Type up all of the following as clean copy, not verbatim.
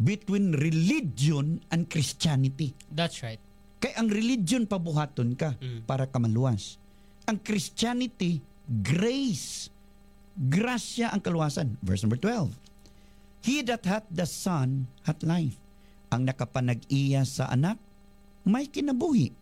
between religion and Christianity. That's right. Kay ang religion pabuhaton ka para ka maluwas. Ang Christianity, grace. Grasya ang kaluwasan. Verse number 12. He that hath the Son hath life. Ang nakapanag-iya sa anak, may kinabuhi.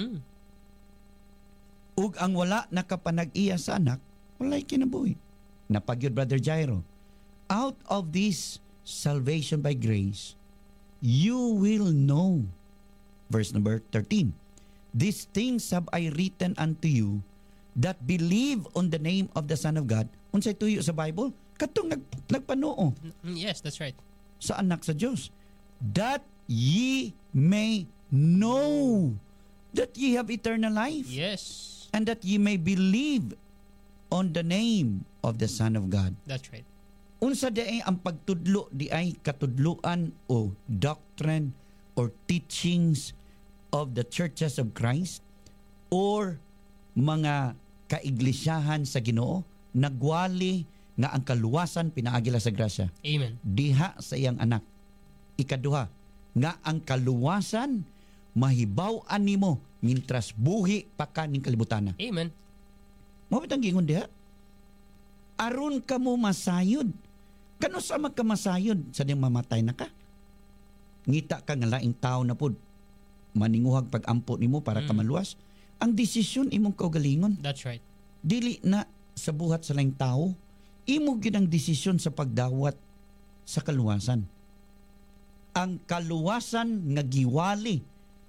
Ug ang wala nakapanag-iya sa anak, walay kinabuhi. Napagyod, Brother Jairo. Out of this salvation by grace, you will know. Verse number 13. These things have I written unto you that believe on the name of the Son of God. Unsay tuyo sa Bible? Katong nagpanoo. Yes, that's right. Sa anak sa Diyos. That ye may know that ye have eternal life. Yes. And that ye may believe on the name of the Son of God. That's right. Unsa di ay ang pagtudlo di ay katudluan o doctrine or teachings of the churches of Christ or mga kaiglesiyahan sa Ginoo nagwali nga ang kaluwasan pinaagila sa grasya. Amen. Diha sa iyang anak. Ikaduha, nga ang kaluwasan mahibaw-an nimo mintras buhi pa ka ning kalibutan. Amen. Mao bitang gingon diha. Aron ka mo masayod. Kano sa magkamasayod sa diyang mamatay na ka? Ngita ka nga laing tao na pod maninguhag pag-ampo nimo para ka maluwas. Ang desisyon imong kaugalingon. That's right. Dili na sa buhat sa laing tao. Imo gid ang desisyon sa pagdawat sa kaluwasan. Ang kaluwasan nga giwali.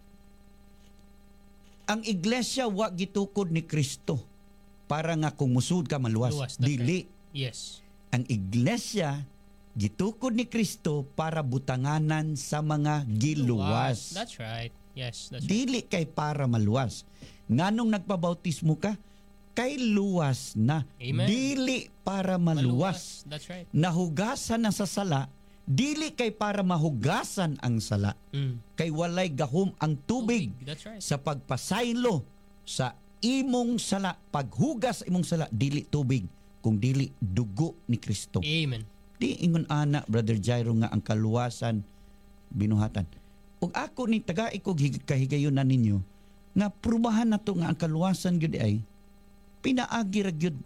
Ang iglesia wa gitukod ni Kristo para nga kung musud ka maluwas. Dili. Right. Yes. Ang iglesia gitukod ni Kristo para butanganan sa mga giluwas. That's right. Yes, that's right. Dili kay para maluwas. Nganong nagpabautismo ka? Kay luwas na. Amen. Dili para maluwas. That's right. Nahugasan na sa sala, dili kay para mahugasan ang sala. Kay walay gahom ang tubig. That's right. Sa pagpasaylo sa imong sala, paghugas imong sala, dili tubig, kung dili dugo ni Kristo. Amen. Di ingon ana, Brother Jairo, nga ang kaluwasan binuhatan. Ug ako ni taga ko kahigayon na ninyo nga prubahan na to nga ang kaluwasan gyud ay pinaagi ra gyud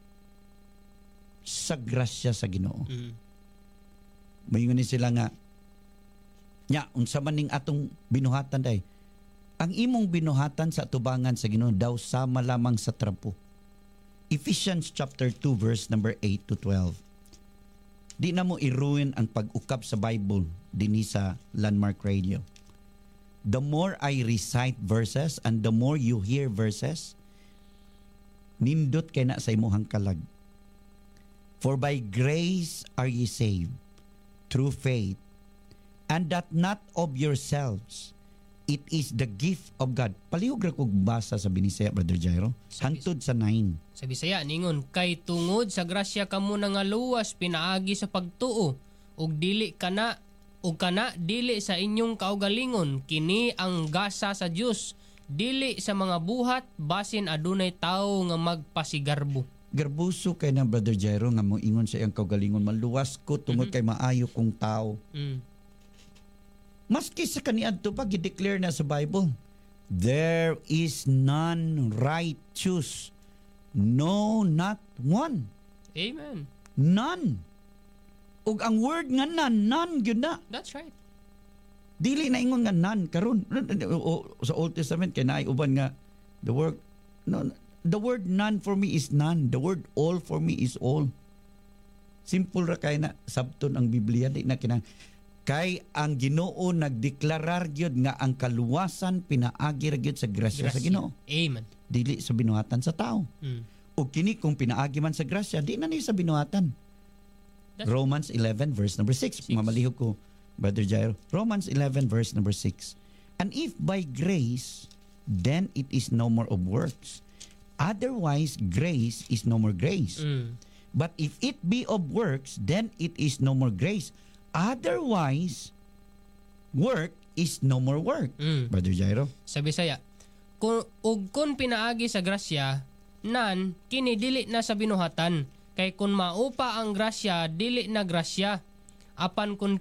sa grasya sa Ginoo. Mayingon ni sila nga nya unsa man ning atong binuhatan day. Ang imong binuhatan sa atubangan sa Ginoo daw sama lamang sa trapo. Ephesians chapter 2 verse number 8 to 12. Di na mo i-ruin ang pag-ukap sa Bible dinhi sa Landmark Radio. The more I recite verses and the more you hear verses, nindot kay na sa imong kalag. For by grace are ye saved, through faith, and that not of yourselves. It is the gift of God. Palihog ra kog basa sa Binisaya, Brother Jairo. Hangtod sa 9. Sa Bisaya, ningon, kay tungod sa grasya kamo nga luwas pinaagi sa pagtuo, ug dili kana dili sa inyong kaugalingon, kini ang gasa sa Dios, dili sa mga buhat, basin adunay tawo nga magpasigarbo. Garbuso kay na, Brother Jairo, nga mo ingon sa iyang kaugalingon, maluwas ko tungod kay maayo kong tao. Maski sa kaniadto pa gi-declare na sa Bible, there is none righteous, no, not one. Amen. None. Ug ang word nga none gyud na. That's right. Dili na ingon nga none karon. Sa Old Testament kay naay uban nga the word none for me is none. The word all for me is all. Simple ra kay na sabton ang Biblia, di na kinang kay ang Ginoo nagdeklarar gyud nga ang kaluwasan pinaagi ra gyud sa grasya sa Ginoo. Amen. Dili sa binuhatan sa tao. Ug kini kung pinaagi man sa grasya, di na ni sa binuhatan. Romans 11 verse number 6. Mamalihog ko, Brother Jairo. Romans 11 verse number 6. And if by grace, then it is no more of works. Otherwise, grace is no more grace. But if it be of works, then it is no more grace. Otherwise, work is no more work. Brother Jairo. Sa Bisaya, kung pinaagi sa grasya, nan kini dili na sa binuhatan. Kay kun maupa ang grasya, dili na grasya. Apan kun